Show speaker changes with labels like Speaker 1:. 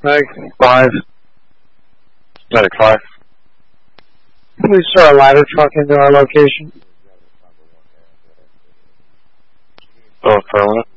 Speaker 1: Meg.
Speaker 2: 5. Medic 5.
Speaker 1: Please throw a ladder truck into our location.
Speaker 2: Oh, affirmative.